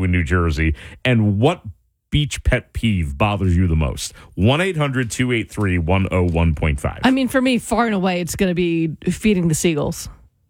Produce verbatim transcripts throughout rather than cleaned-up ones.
in New Jersey, and what beach pet peeve bothers you the most? one eight hundred two eight three one oh one point five. I mean, for me, far and away, it's going to be feeding the seagulls.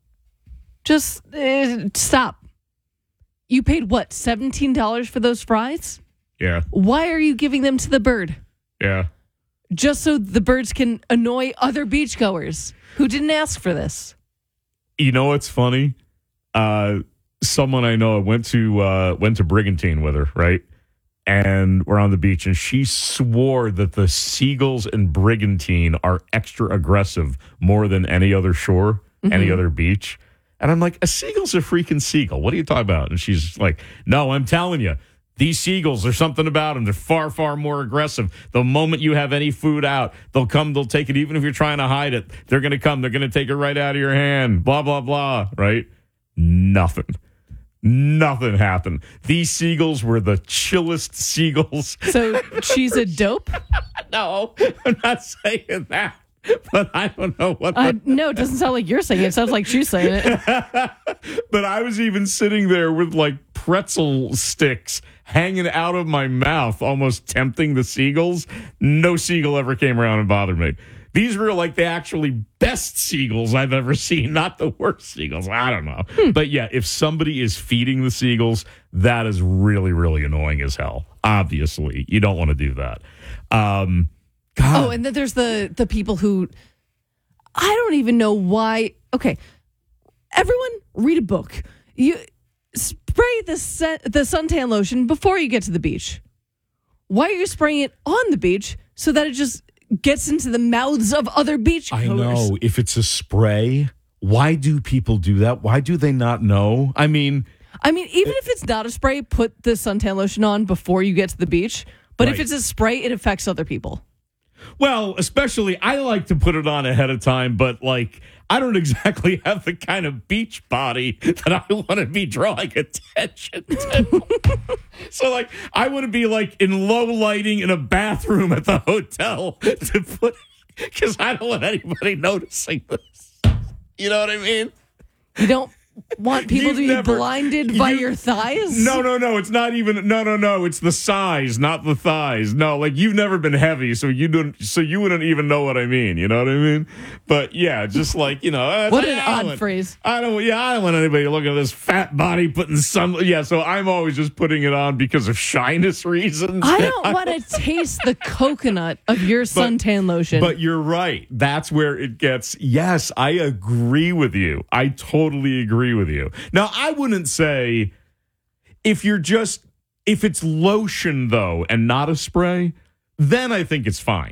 Just uh, stop. You paid, what, seventeen dollars for those fries? Yeah. Why are you giving them to the bird? Yeah. Just so the birds can annoy other beachgoers who didn't ask for this. You know what's funny? Uh, someone I know went to uh, went to Brigantine with her, right? And we're on the beach, and she swore that the seagulls in Brigantine are extra aggressive more than any other shore, mm-hmm. any other beach. And I'm like, a seagull's a freaking seagull. What are you talking about? And she's like, no, I'm telling you, these seagulls, there's something about them. They're far, far more aggressive. The moment you have any food out, they'll come, they'll take it. Even if you're trying to hide it, they're going to come. They're going to take it right out of your hand. Blah, blah, blah. Right? Nothing. Nothing happened. These seagulls were the chillest seagulls. So she's a dope? No, I'm not saying that. But I don't know what. Uh, no, it doesn't sound like you're saying it. It sounds like she's saying it. But I was even sitting there with like pretzel sticks hanging out of my mouth, almost tempting the seagulls. No seagull ever came around and bothered me. These were like the actually best seagulls I've ever seen, not the worst seagulls. I don't know. Hmm. But yeah, if somebody is feeding the seagulls, that is really, really annoying as hell. Obviously, you don't want to do that. Um, God. Oh, and then there's the, the people who, I don't even know why. Okay, everyone read a book. You spray the, sun, the suntan lotion before you get to the beach. Why are you spraying it on the beach so that it just gets into the mouths of other beach goers? I know. If it's a spray, why do people do that? Why do they not know? I mean... I mean, even it, if it's not a spray, put the suntan lotion on before you get to the beach. But right. if it's a spray, it affects other people. Well, especially, I like to put it on ahead of time, but, like, I don't exactly have the kind of beach body that I want to be drawing attention to. So, like, I want to be, like, in low lighting in a bathroom at the hotel to put, because I don't want anybody noticing this. You know what I mean? You don't want people You've to be never, blinded by you, your thighs? No, no, no. It's not even. No, no, no. It's the size, not the thighs. No, like you've never been heavy, so you don't. So you wouldn't even know what I mean. You know what I mean? But yeah, just like you know. Uh, what an I odd want, phrase. I don't. Yeah, I don't want anybody to look at this fat body putting sun. Yeah, so I'm always just putting it on because of shyness reasons. I don't want to taste the coconut of your suntan lotion. But you're right. That's where it gets. Yes, I agree with you. I totally agree with you. Now, I wouldn't say if you're just, if it's lotion, though, and not a spray, then I think it's fine.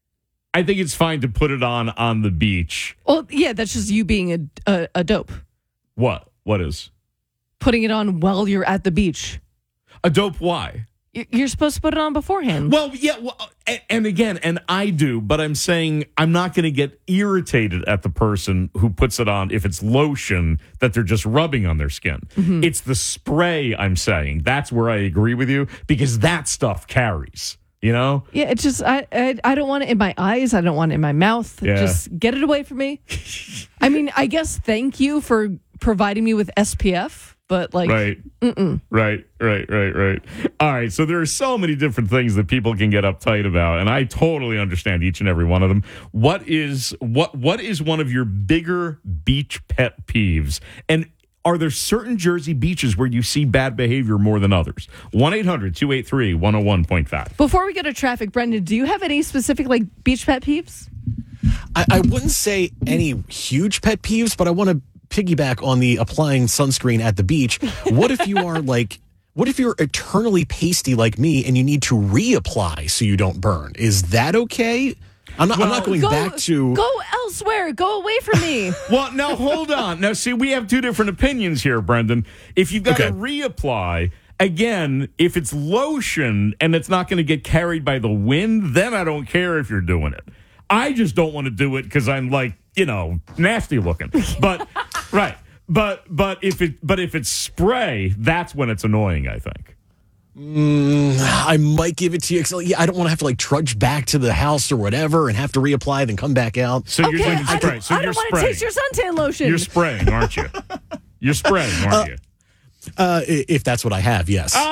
I think it's fine to put it on on the beach. Well, yeah, that's just you being a, a, a dope. What? What is? Putting it on while you're at the beach. A dope why? You're supposed to put it on beforehand. Well, yeah, well, and again, and I do, but I'm saying I'm not going to get irritated at the person who puts it on if it's lotion that they're just rubbing on their skin. Mm-hmm. It's the spray, I'm saying. That's where I agree with you, because that stuff carries, you know? Yeah, it's just, I, I, I don't want it in my eyes. I don't want it in my mouth. Yeah. Just get it away from me. I mean, I guess thank you for providing me with S P F. But like, right, mm-mm. right, right, right, right. All right. So there are so many different things that people can get uptight about, and I totally understand each and every one of them. What is what? What is one of your bigger beach pet peeves? And are there certain Jersey beaches where you see bad behavior more than others? one eight hundred two eight three one oh one point five. Before we go to traffic, Brendan, do you have any specific like beach pet peeves? I, I wouldn't say any huge pet peeves, but I want to piggyback on the applying sunscreen at the beach. What if you are like, what if you're eternally pasty like me and you need to reapply so you don't burn? Is that okay? I'm not, well, I'm not going go, back to... Go elsewhere. Go away from me. Well, now, hold on. Now, see, we have two different opinions here, Brendan. If you've got okay. to reapply, again, if it's lotion and it's not going to get carried by the wind, then I don't care if you're doing it. I just don't want to do it because I'm like, you know, nasty looking. But right. But but if it but if it's spray, that's when it's annoying, I think. Mm, I might give it to you. Yeah, I don't want to have to like trudge back to the house or whatever and have to reapply, then come back out. So okay, you're doing I spray. don't, So I you're don't want to taste your suntan lotion. You're spraying, aren't you? You're spraying, aren't uh, you? Uh, if that's what I have, yes.